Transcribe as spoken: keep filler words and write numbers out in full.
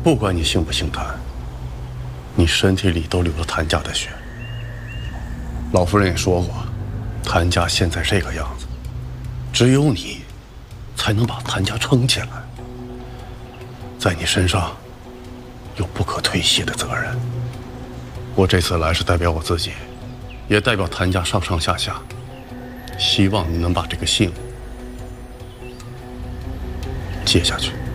不管你姓不姓谭，你身体里都流了谭家的血。老夫人也说过，谭家现在这个样子，只有你才能把谭家撑起来。在你身上有不可推卸的责任。我这次来是代表我自己，也代表谭家上上下下，希望你能把这个姓接下去。